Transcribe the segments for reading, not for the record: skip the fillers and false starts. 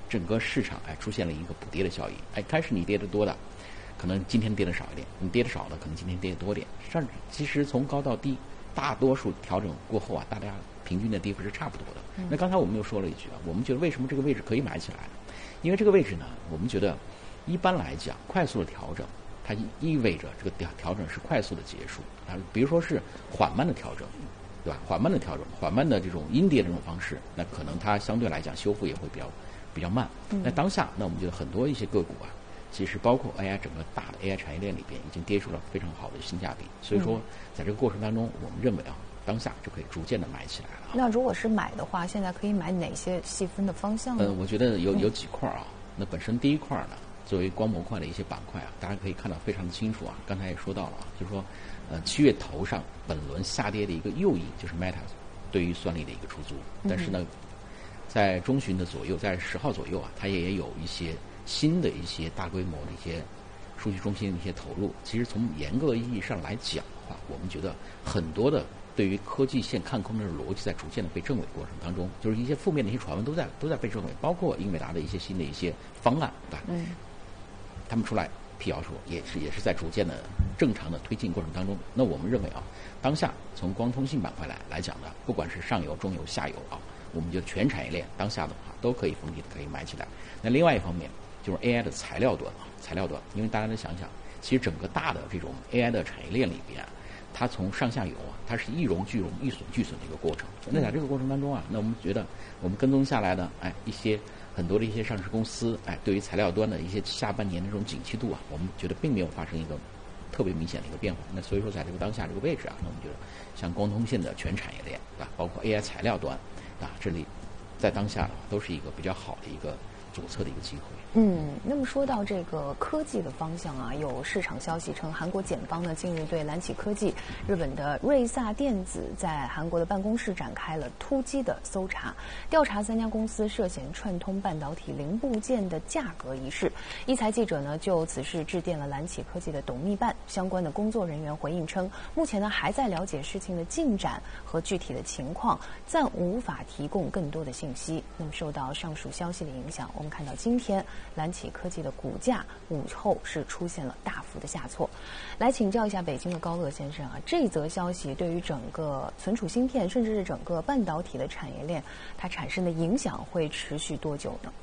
整个市场出现了一个补跌的效应。开始你跌得多的，可能今天跌得少一点；你跌得少的，可能今天跌得多点。其实从高到低，大多数调整过后大家平均的跌幅是差不多的。那刚才我们又说了一句我们觉得为什么这个位置可以买起来呢？因为这个位置呢，我们觉得一般来讲，快速的调整，它意味着这个调整是快速的结束比如说是缓慢的调整，对吧？缓慢的调整，缓慢的这种阴跌的这种方式，那可能它相对来讲修复也会比较慢。那当下，那我们觉得很多一些个股其实包括 AI 整个大的 AI 产业链里边已经跌出了非常好的性价比。所以说，在这个过程当中，我们认为当下就可以逐渐的买起来了。 那如果是买的话，现在可以买哪些细分的方向呢？ 我觉得有几块那本身第一块呢，作为光模块的一些板块大家可以看到非常的清楚刚才也说到了就是说，7月头上本轮下跌的一个诱因就是 Meta 对于算力的一个出租，但是呢，在中旬的左右，在10号左右它也有一些新的一些大规模的一些数据中心的一些投入。其实从严格意义上来讲的话，我们觉得很多的对于科技线看空的逻辑在逐渐的被证伪过程当中，就是一些负面的一些传闻都在被证伪，包括英伟达的一些新的一些方案，对吧？他们出来辟谣说也是在逐渐的正常的推进过程当中。那我们认为当下从光通信板块来讲的，不管是上游、中游、下游我们就全产业链当下的话都可以逢低的可以买起来。那另外一方面就是 AI 的材料端，因为大家能想想，其实整个大的这种 AI 的产业链里边，它从上下游它是一荣俱荣、一损俱损的一个过程。那在这个过程当中那我们觉得我们跟踪下来的一些很多的一些上市公司对于材料端的一些下半年的这种景气度我们觉得并没有发生一个特别明显的一个变化。那所以说在这个当下这个位置那我们觉得像光通信的全产业链包括 AI 材料端这里在当下都是一个比较好的一个左侧的一个机会。 那么说到这个科技的方向有市场消息称，韩国检方呢近日对蓝启科技、日本的瑞萨电子在韩国的办公室展开了突击的搜查，调查3家公司涉嫌串通半导体零部件的价格一事。一财记者呢就此事致电了蓝启科技的董秘办，相关的工作人员回应称，目前呢还在了解事情的进展和具体的情况，暂无法提供更多的信息。那么受到上述消息的影响，我们看到今天蓝启科技的股价午后是出现了大幅的下挫。来请教一下北京的高乐先生这则消息对于整个存储芯片甚至是整个半导体的产业链，它产生的影响会持续多久呢？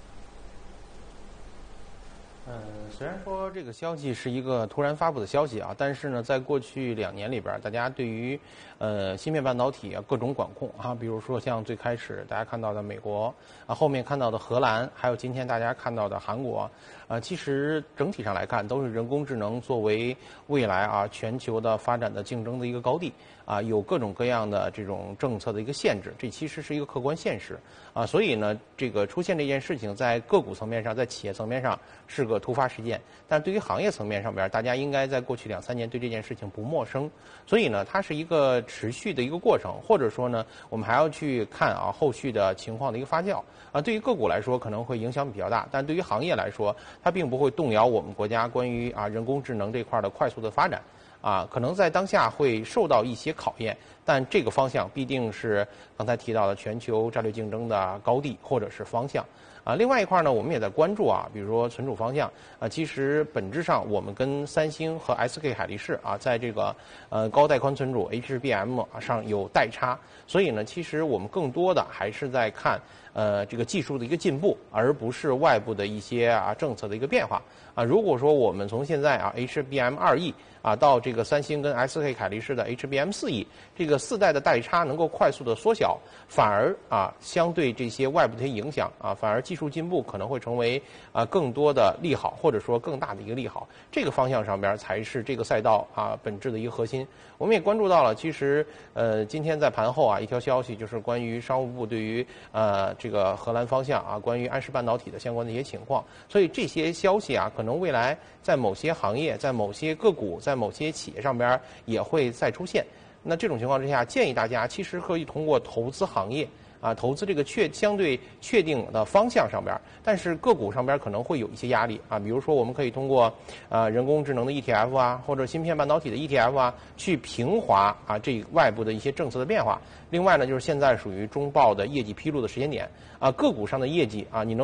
虽然说这个消息是一个突然发布的消息但是呢，在过去2年里边，大家对于芯片半导体各种管控比如说像最开始大家看到的美国后面看到的荷兰，还有今天大家看到的韩国其实整体上来看，都是人工智能作为未来全球的发展的竞争的一个高地有各种各样的这种政策的一个限制，这其实是一个客观现实所以呢，这个出现这件事情，在个股层面上，在企业层面上是个突发事件，但对于行业层面上边，大家应该在过去2-3年对这件事情不陌生，所以呢，它是一个持续的一个过程，或者说呢，我们还要去看后续的情况的一个发酵对于个股来说可能会影响比较大，但对于行业来说，它并不会动摇我们国家关于人工智能这块的快速的发展可能在当下会受到一些考验，但这个方向必定是刚才提到的全球战略竞争的高地或者是方向另外一块呢，我们也在关注比如说存储方向其实本质上我们跟三星和 SK 海力士在这个高带宽存储 HBM 上有代差，所以呢，其实我们更多的还是在看这个技术的一个进步，而不是外部的一些政策的一个变化如果说我们从现在HBM2E到这个三星跟 SK 海力士的 HBM4E 这个4代的代差能够快速的缩小，反而相对这些外部的一些影响反而技术进步可能会成为更多的利好，或者说更大的一个利好，这个方向上边才是这个赛道本质的一个核心。我们也关注到了，其实今天在盘后一条消息就是关于商务部对于这个荷兰方向关于安氏半导体的相关的一些情况，所以这些消息可能未来在某些行业、在某些个股、在某些企业上边也会再出现。那这种情况之下，建议大家其实可以通过投资行业投资这个相对确定的方向上边，但是个股上边可能会有一些压力比如说我们可以通过人工智能的 ETF 或者芯片半导体的 ETF 去平滑这外部的一些政策的变化。另外呢，就是现在属于中报的业绩披露的时间点个股上的业绩你能